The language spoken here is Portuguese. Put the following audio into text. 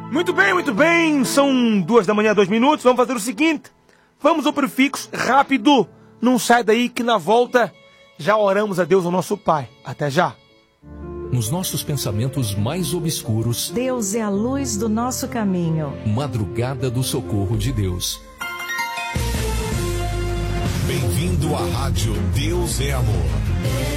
Muito bem, são 2 da manhã, 2 minutos, vamos fazer o seguinte, vamos ao prefixo rápido, não sai daí que na volta já oramos a Deus, o nosso Pai, até já. Nos nossos pensamentos mais obscuros, Deus é a luz do nosso caminho. Madrugada do socorro de Deus. Bem-vindo à Rádio Deus é Amor.